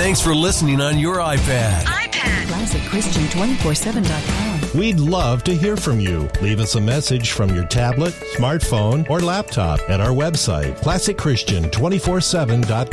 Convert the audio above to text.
Thanks for listening on your iPad. ClassicChristian247.com. We'd love to hear from you. Leave us a message from your tablet, smartphone, or laptop at our website, ClassicChristian247.com.